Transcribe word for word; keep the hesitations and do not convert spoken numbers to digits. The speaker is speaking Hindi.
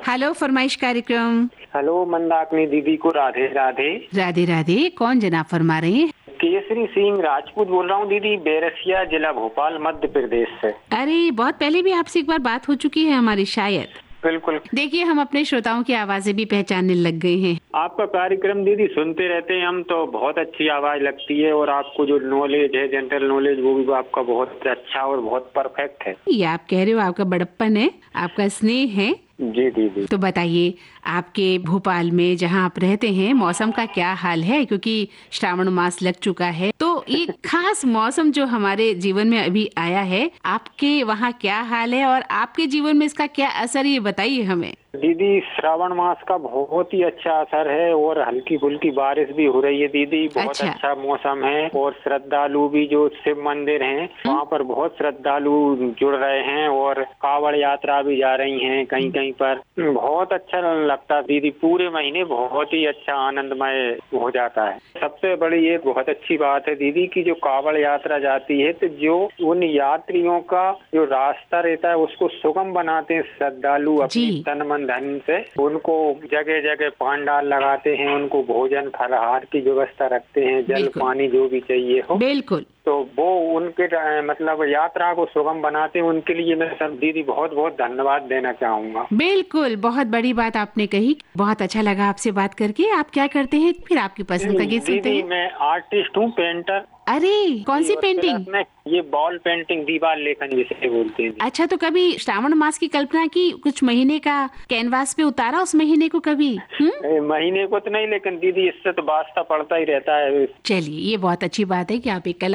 हेलो फरमाइश कार्यक्रम। हेलो मंदाकिनी दीदी को राधे राधे। राधे राधे। कौन जनाब फरमा रहे हैं? केसरी सिंह राजपूत बोल रहा हूँ दीदी, बैरसिया जिला भोपाल मध्य प्रदेश से। अरे बहुत पहले भी आपसे एक बार बात हो चुकी है हमारी शायद। बिल्कुल। देखिए हम अपने श्रोताओं की आवाजें भी पहचानने लग गए हैं। आपका कार्यक्रम दीदी सुनते रहते हैं हम, तो बहुत अच्छी आवाज लगती है और आपको जो नॉलेज है, जनरल नॉलेज, वो भी आपका बहुत अच्छा और बहुत परफेक्ट है। ये आप कह रहे हो, आपका बड़प्पन है, आपका स्नेह है। जी दीदी। तो बताइए आपके भोपाल में जहाँ आप रहते हैं मौसम का क्या हाल है, क्योंकि श्रावण मास लग चुका है, तो ये खास मौसम जो हमारे जीवन में अभी आया है, आपके वहाँ क्या हाल है और आपके जीवन में इसका क्या असर, ये बताइए हमें। दीदी श्रावण मास का बहुत ही अच्छा असर है और हल्की फुल्की बारिश भी हो रही है दीदी। बहुत अच्छा, अच्छा मौसम है और श्रद्धालु भी जो शिव मंदिर हैं वहाँ पर बहुत श्रद्धालु जुड़ रहे हैं और कावड़ यात्रा भी जा रही हैं कहीं कहीं पर। बहुत अच्छा लगता है दीदी, पूरे महीने बहुत ही अच्छा आनंदमय हो जाता है। सबसे बड़ी ये बहुत अच्छी बात है दीदी की जो कावड़ यात्रा जाती है तो जो उन यात्रियों का जो रास्ता रहता है उसको सुगम बनाते हैं श्रद्धालु अपनी तन मन धन से। उनको जगह जगह पांडाल लगाते हैं, उनको भोजन फलाहार की व्यवस्था रखते हैं, जल पानी जो भी चाहिए हो। बिल्कुल। तो वो उनके मतलब यात्रा को सुगम बनाते हैं, उनके लिए मैं सब दीदी बहुत बहुत धन्यवाद देना चाहूंगा। बिल्कुल, बहुत बड़ी बात आपने कही। बहुत अच्छा लगा आपसे बात करके। आप क्या करते हैं फिर, आपकी पसंद का गीत सुनते हैं? दीदी मैं आर्टिस्ट हूँ, पेंटर। अरे कौन सी पेंटिंग? में ये बॉल पेंटिंग, दीवार लेखन जिसे बोलते हैं। अच्छा, तो कभी श्रावण मास की कल्पना की, कुछ महीने का कैनवास पे उतारा उस महीने को कभी? हुँ? महीने को तो नहीं, लेकिन दीदी इससे तो वास्ता पड़ता ही रहता है। चलिए, ये बहुत अच्छी बात है कि आप एक कला